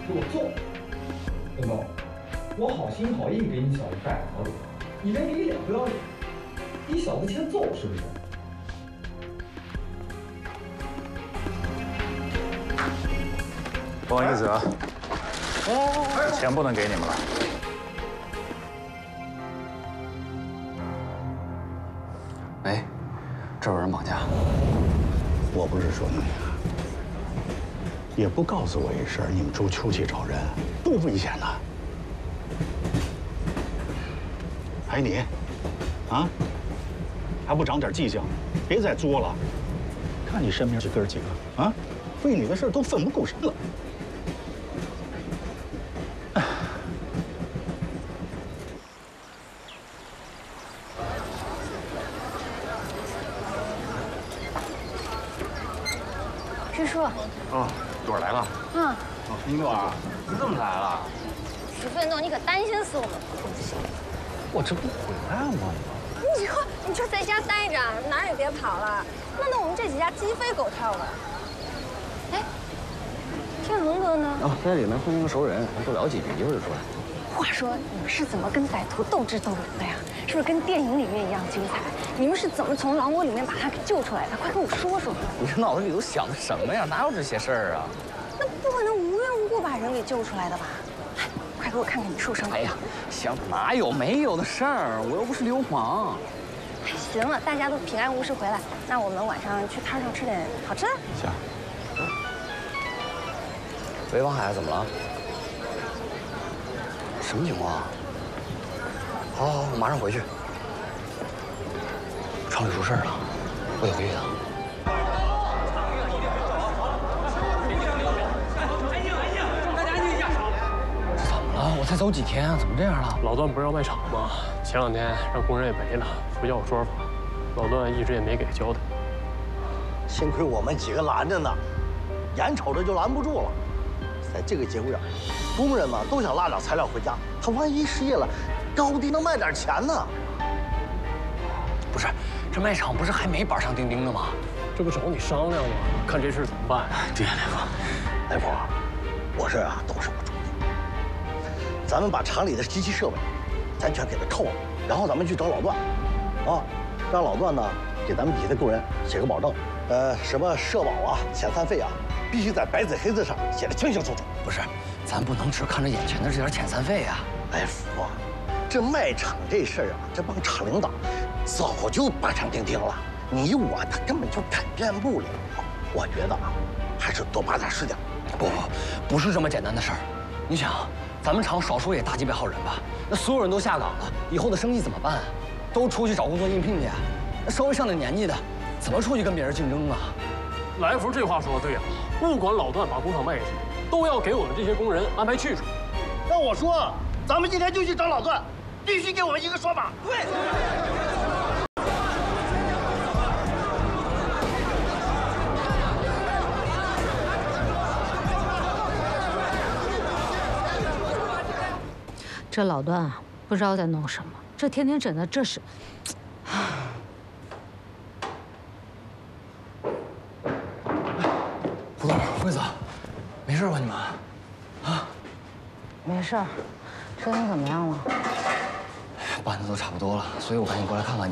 给我做。东东，我好心好意给你小子带好礼，你连给脸不要脸，你小子欠揍是不是？ 不好意思啊，钱不能给你们了。 喂，这有人绑架。 我不是说你，也不告诉我一声，你们出去找人，多危险呐！还你，啊，还不长点记性？别再作了。看你身边这哥几个啊，为你的事都奋不顾身了。 师叔， 哦，朵儿来了。 嗯， 林朵儿，你怎么来了？ 许奋斗，你可担心死我们了。 我这不回来了吗？ 你就在家待着，哪儿也别跑了，弄得我们这几家鸡飞狗跳的。哎，天恒哥呢？ 哦，在里面碰见个熟人，多聊几句，一会儿就出来。 话说你们是怎么跟歹徒斗智斗勇的呀？是不是跟电影里面一样精彩？你们是怎么从狼窝里面把他给救出来的？快跟我说说。 你这脑子里都想的什么呀？哪有这些事儿啊？ 那不可能无缘无故把人给救出来的吧？哎，快给我看看你受伤。 哎呀，行，哪有没有的事儿？我又不是流氓。 哎，行了，大家都平安无事回来，那我们晚上去摊上吃点好吃的。 行。喂，王海，怎么了？什么情况？好，好，我马上回去。厂里出事了，我有个月的。 大家安静一下。 这怎么了？我才走几天啊，怎么这样了？ 老段不是要卖厂吗？前两天让工人也没了，不叫我说法。老段一直也没给交代。 幸亏我们几个拦着呢，眼瞅着就拦不住了。在这个节骨眼，工人嘛都想拉点材料回家，他万一失业了，高低能卖点钱呢。 不是，这卖场不是还没板上钉钉呢吗？ 这不找你商量吗？看这事怎么办？ 对呀，大夫。 大夫，我这啊都是个主意。咱们把厂里的机器设备，咱全给他扣了，然后咱们去找老段，啊，让老段呢给咱们底下的工人写个保证，什么社保啊、遣散费啊，必须在白纸黑字上写得清清楚楚。 不是，咱不能只看着眼前的这点遣散费啊。 大夫啊，这卖场这事儿啊，这帮厂领导早就板上钉钉了，你我他根本就改变不了。我觉得啊，还是多把点是点。 不是这么简单的事儿。你想，咱们厂少说也大几百号人吧，那所有人都下岗了，以后的生意怎么办啊？都出去找工作应聘去啊。那稍微上点年纪的，怎么出去跟别人竞争啊？ 来福这话说的对啊，不管老段把工厂卖去，都要给我们这些工人安排去处。 那我说，咱们今天就去找老段，必须给我们一个说法。对。 这老段啊，不知道在弄什么，这天天整的这是。 胡总、惠子，没事吧你们？啊？ 没事儿，身体怎么样了？ 办的都差不多了，所以我赶紧过来看看你。